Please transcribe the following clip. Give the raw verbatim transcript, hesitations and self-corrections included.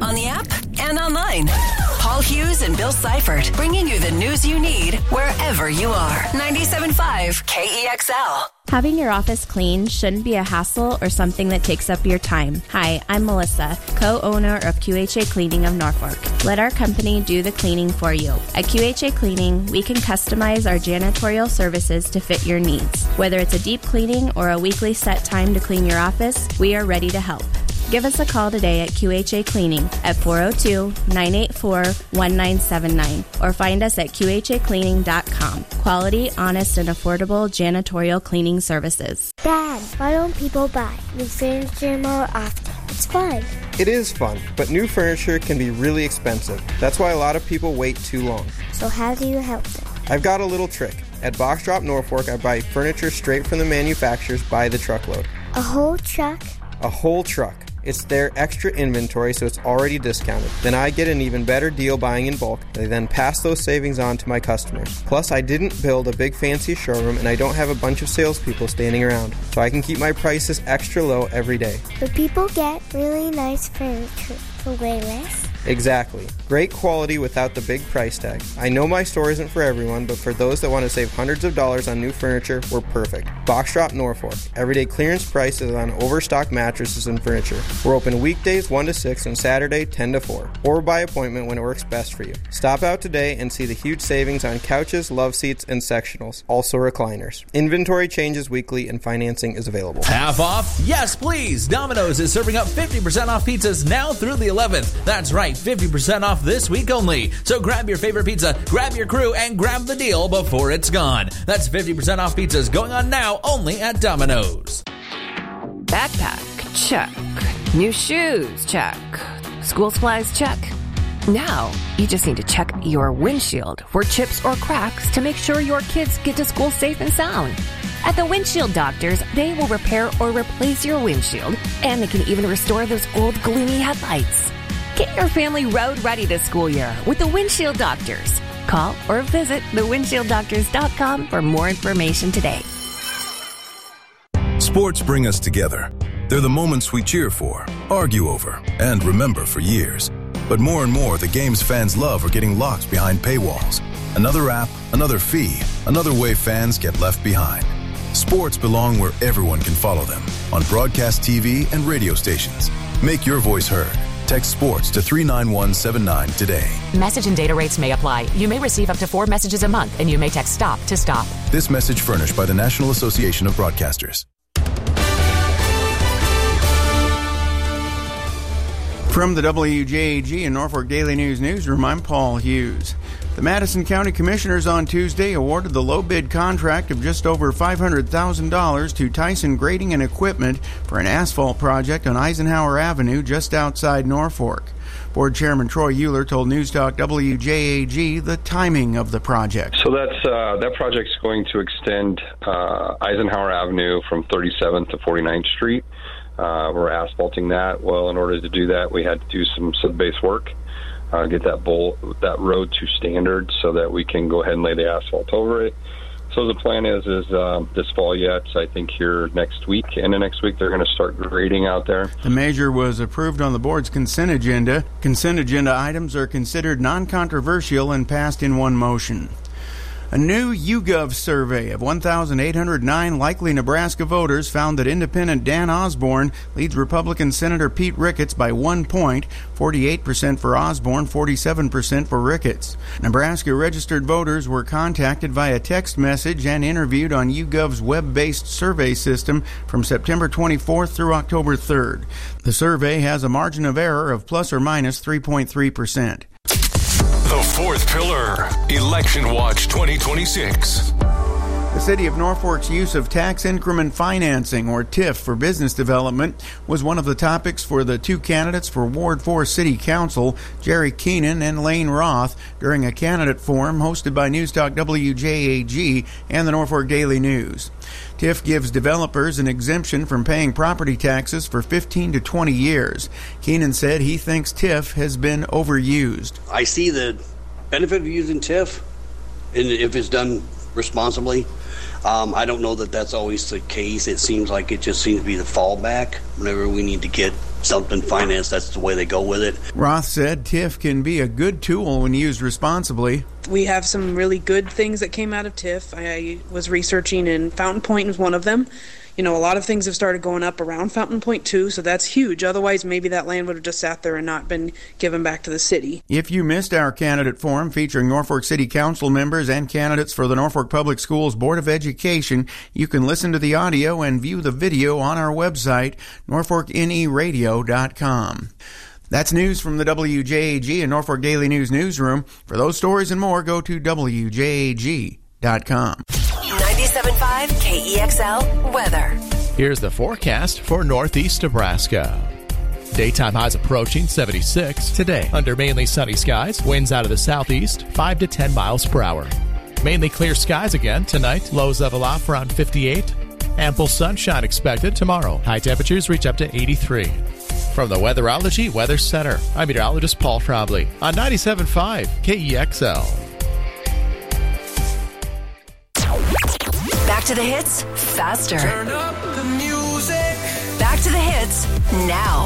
on the app and online. Paul Hughes and Bill Seifert, bringing you the news you need wherever you are. ninety-seven point five K E X L. Having your office clean shouldn't be a hassle or something that takes up your time. Hi, I'm Melissa, co-owner of Q H A Cleaning of Norfolk. Let our company do the cleaning for you. At Q H A Cleaning, we can customize our janitorial services to fit your needs. Whether it's a deep cleaning or a weekly set time to clean your office, we are ready to help. Give us a call today at Q H A Cleaning at four oh two, nine eight four, one nine seven nine or find us at Q H A cleaning dot com. Quality, honest, and affordable janitorial cleaning services. Dad, why don't people buy new furniture more often? It's fun. It is fun, but new furniture can be really expensive. That's why a lot of people wait too long. So how do you help them? I've got a little trick. At Box Drop Norfolk, I buy furniture straight from the manufacturers by the truckload. A whole truck? A whole truck. It's their extra inventory, so it's already discounted. Then I get an even better deal buying in bulk. They then pass those savings on to my customers. Plus, I didn't build a big fancy showroom, and I don't have a bunch of salespeople standing around, so I can keep my prices extra low every day. But people get really nice furniture for way less? Exactly. Great quality without the big price tag. I know my store isn't for everyone, but for those that want to save hundreds of dollars on new furniture, we're perfect. Box Drop Norfolk. Everyday clearance prices on overstock mattresses and furniture. We're open weekdays one to six and Saturday ten to four, or by appointment when it works best for you. Stop out today and see the huge savings on couches, love seats, and sectionals, also recliners. Inventory changes weekly and financing is available. Half off? Yes, please. Domino's is serving up fifty percent off pizzas now through the eleventh. That's right, fifty percent off this week only. So grab your favorite pizza, grab your crew, and grab the deal before it's gone. That's fifty percent off pizzas going on now only at Domino's. Backpack, check. New shoes, check. School supplies, check. Now, you just need to check your windshield for chips or cracks to make sure your kids get to school safe and sound. At the Windshield Doctors, they will repair or replace your windshield, and they can even restore those old gloomy headlights. Get your family road ready this school year with the Windshield Doctors. Call or visit the windshield doctors dot com for more information today. Sports bring us together. They're the moments we cheer for, argue over, and remember for years. But more and more, the games fans love are getting locked behind paywalls. Another app, another fee, another way fans get left behind. Sports belong where everyone can follow them, on broadcast T V and radio stations. Make your voice heard. Text SPORTS to three nine one seven nine today. Message and data rates may apply. You may receive up to four messages a month, and you may text STOP to stop. This message furnished by the National Association of Broadcasters. From the W J A G and Norfolk Daily News Newsroom, I'm Paul Hughes. The Madison County Commissioners on Tuesday awarded the low-bid contract of just over five hundred thousand dollars to Tyson Grading and Equipment for an asphalt project on Eisenhower Avenue just outside Norfolk. Board Chairman Troy Euler told News Talk W J A G the timing of the project. So that's uh, that project's going to extend uh, Eisenhower Avenue from thirty-seventh to forty-ninth Street. Uh, we're asphalting that. Well, in order to do that, we had to do some sub-base work, uh, get that bowl, that road to standard so that we can go ahead and lay the asphalt over it. So the plan is is uh, this fall yet, I think here next week, and the next week they're going to start grading out there. The measure was approved on the board's consent agenda. Consent agenda items are considered non-controversial and passed in one motion. A new YouGov survey of one thousand eight hundred nine likely Nebraska voters found that independent Dan Osborne leads Republican Senator Pete Ricketts by one point, forty-eight percent for Osborne, forty-seven percent for Ricketts. Nebraska registered voters were contacted via text message and interviewed on YouGov's web-based survey system from September twenty-fourth through October third. The survey has a margin of error of plus or minus three point three percent. The Fourth Pillar, Election Watch twenty twenty-six. The City of Norfolk's use of tax increment financing, or T I F, for business development was one of the topics for the two candidates for Ward four City Council, Jerry Keenan and Lane Roth, during a candidate forum hosted by News Talk W J A G and the Norfolk Daily News. T I F gives developers an exemption from paying property taxes for fifteen to twenty years. Keenan said he thinks T I F has been overused. I see the benefit of using T I F, and if it's done responsibly. Um, I don't know that that's always the case. It seems like it just seems to be the fallback whenever we need to get something financed, that's the way they go with it. Roth said TIF can be a good tool when used responsibly. We have some really good things that came out of TIF. I was researching, and Fountain Point was one of them. You know, a lot of things have started going up around Fountain Point too, so that's huge. Otherwise, maybe that land would have just sat there and not been given back to the city. If you missed our candidate forum featuring Norfolk City Council members and candidates for the Norfolk Public Schools Board of Education, you can listen to the audio and view the video on our website, norfolk n e radio dot com. That's news from the W J A G and Norfolk Daily News newsroom. For those stories and more, go to w j a g dot com. ninety-seven point five K E X L weather. Here's the forecast for northeast Nebraska. Daytime highs approaching seventy-six today. Under mainly sunny skies, winds out of the southeast, five to ten miles per hour. Mainly clear skies again tonight. Lows level off around fifty-eight. Ample sunshine expected tomorrow. High temperatures reach up to eighty-three. From the Weatherology Weather Center, I'm meteorologist Paul Frobley on ninety-seven point five K E X L. Back to the hits faster. Turn up the music. Back to the hits now.